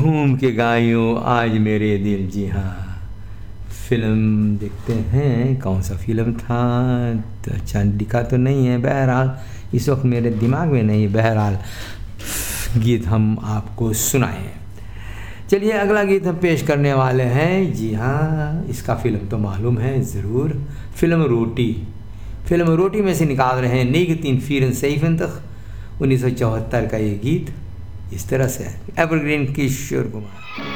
झूम के गायूं आज मेरे दिल। जी हाँ, फिल्म देखते हैं, कौन सा फिल्म था तो अच्छा दिखा तो नहीं है, बहरहाल इस वक्त मेरे दिमाग में नहीं, बहरहाल गीत हम आपको सुनाएं। चलिए अगला गीत हम पेश करने वाले हैं। जी हाँ, इसका फिल्म तो मालूम है ज़रूर, फिल्म रोटी। फिल्म रोटी में से निकाल रहे हैं नीगतीन फीरन सैफिन तक 1974 का ये गीत इस तरह से है। एवरग्रीन किशोर कुमार।